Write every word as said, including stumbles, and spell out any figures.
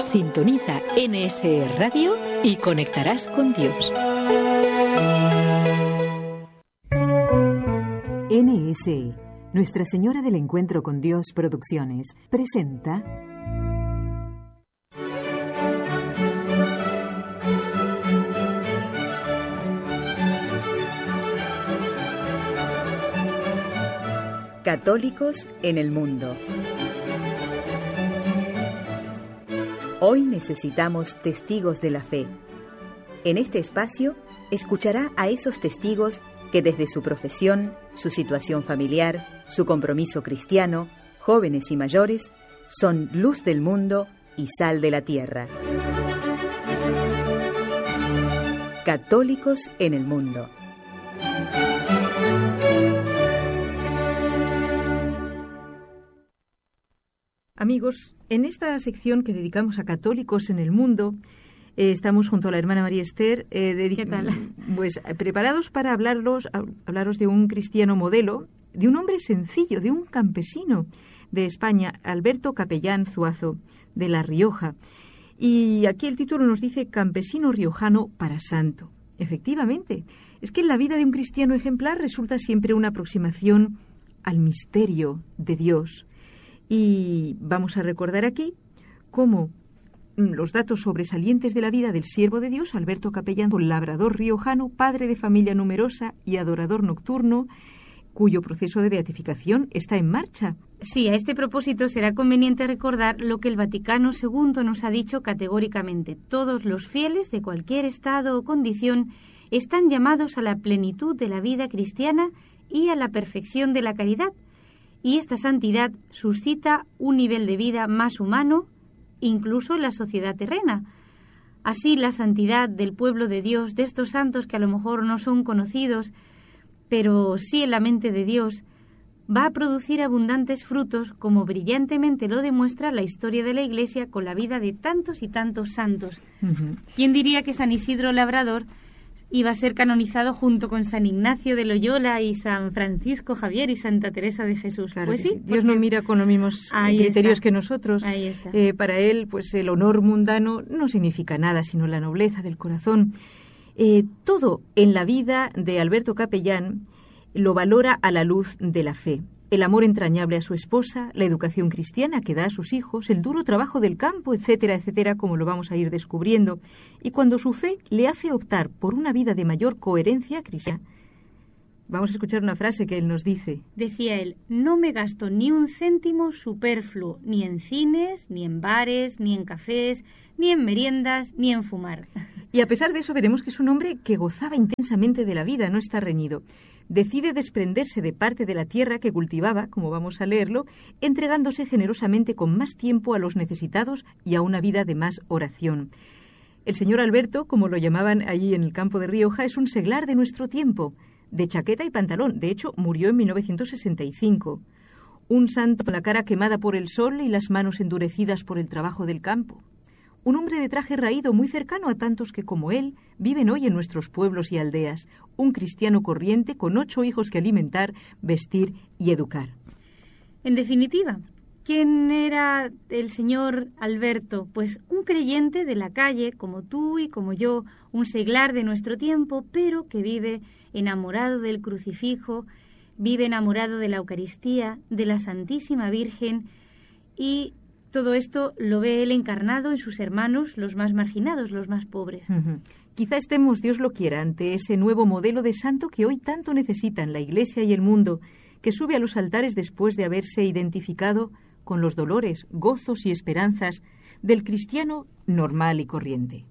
Sintoniza N S E Radio y conectarás con Dios. N S E, Nuestra Señora del Encuentro con Dios Producciones, presenta Católicos en el Mundo. Hoy necesitamos testigos de la fe. En este espacio escuchará a esos testigos que desde su profesión, su situación familiar, su compromiso cristiano, jóvenes y mayores, son luz del mundo y sal de la tierra. Católicos en el Mundo. Amigos, en esta sección que dedicamos a católicos en el mundo, eh, estamos junto a la hermana María Esther, eh, dedic- ¿Qué tal? Pues preparados para hablaros, hablaros de un cristiano modelo, de un hombre sencillo, de un campesino de España, Alberto Capellán Zuazo, de La Rioja. Y aquí el título nos dice Campesino riojano para santo. Efectivamente, es que en la vida de un cristiano ejemplar resulta siempre una aproximación al misterio de Dios. Y vamos a recordar aquí cómo los datos sobresalientes de la vida del siervo de Dios, Alberto Capellán, labrador riojano, padre de familia numerosa y adorador nocturno, cuyo proceso de beatificación está en marcha. Sí, a este propósito será conveniente recordar lo que el Vaticano segundo nos ha dicho categóricamente. Todos los fieles de cualquier estado o condición están llamados a la plenitud de la vida cristiana y a la perfección de la caridad. Y esta santidad suscita un nivel de vida más humano, incluso en la sociedad terrena. Así, la santidad del pueblo de Dios, de estos santos que a lo mejor no son conocidos, pero sí en la mente de Dios, va a producir abundantes frutos, como brillantemente lo demuestra la historia de la Iglesia con la vida de tantos y tantos santos. Uh-huh. ¿Quién diría que San Isidro Labrador iba a ser canonizado junto con San Ignacio de Loyola y San Francisco Javier y Santa Teresa de Jesús? Claro Pues que sí, sí. Dios porque... no mira con los mismos Ahí criterios está. que nosotros. Ahí está. Eh, para él, pues el honor mundano no significa nada, sino la nobleza del corazón. Eh, todo en la vida de Alberto Capellán lo valora a la luz de la fe. El amor entrañable a su esposa, la educación cristiana que da a sus hijos, el duro trabajo del campo, etcétera, etcétera, como lo vamos a ir descubriendo. Y cuando su fe le hace optar por una vida de mayor coherencia cristiana, vamos a escuchar una frase que él nos dice. Decía él, no me gasto ni un céntimo superfluo, ni en cines, ni en bares, ni en cafés, ni en meriendas, ni en fumar. Y a pesar de eso veremos que es un hombre que gozaba intensamente de la vida, no está reñido. Decide desprenderse de parte de la tierra que cultivaba, como vamos a leerlo, entregándose generosamente con más tiempo a los necesitados y a una vida de más oración. El señor Alberto, como lo llamaban allí en el campo de Rioja, es un seglar de nuestro tiempo, de chaqueta y pantalón. De hecho, murió en mil novecientos sesenta y cinco. Un santo con la cara quemada por el sol y las manos endurecidas por el trabajo del campo. Un hombre de traje raído muy cercano a tantos que, como él, viven hoy en nuestros pueblos y aldeas. Un cristiano corriente con ocho hijos que alimentar, vestir y educar. En definitiva, ¿quién era el señor Alberto? Pues un creyente de la calle, como tú y como yo, un seglar de nuestro tiempo, pero que vive enamorado del crucifijo, vive enamorado de la Eucaristía, de la Santísima Virgen, y todo esto lo ve él encarnado en sus hermanos, los más marginados, los más pobres. Uh-huh. Quizá estemos, Dios lo quiera, ante ese nuevo modelo de santo que hoy tanto necesitan la Iglesia y el mundo, que sube a los altares después de haberse identificado con los dolores, gozos y esperanzas del cristiano normal y corriente.